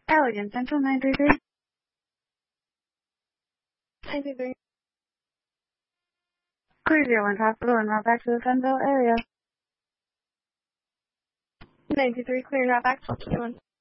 Allegan Central 933. 933. Clearview Hospital and route back to the Fenville area. 923, clear route back to 1.